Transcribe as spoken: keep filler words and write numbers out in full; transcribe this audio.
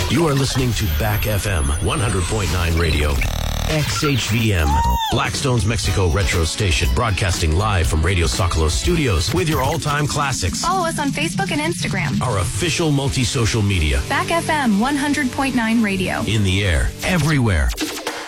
You are listening to Back F M one hundred point nine Radio. X H V M, Blackstone's Mexico retro station, broadcasting live from Radio Socolos Studios with your all-time classics. Follow us on Facebook and Instagram. Our official multi-social media. Back F M one hundred point nine Radio. In the air, everywhere.